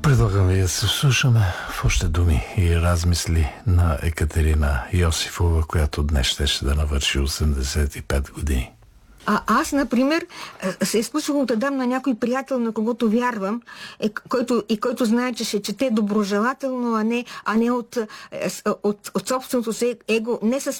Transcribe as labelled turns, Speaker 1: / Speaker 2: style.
Speaker 1: Предлагам ви да се вслушаме в още думи и размисли на Екатерина Йосифова, която днес щеше да навърши 85 години.
Speaker 2: Аз, например, се е случвало да дам на някой приятел, на когото вярвам, който знае, че ще чете доброжелателно, а не от собственото си его, не с